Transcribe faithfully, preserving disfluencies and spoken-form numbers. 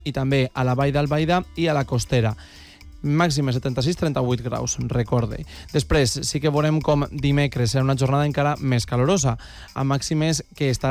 i també a la Vall d'Albaida i a la Costera. Màximes setanta-sis a trenta-vuit graus, recorde. Després sí que veurem com dimecres serà una jornada encara més calorosa, amb màximes que estaran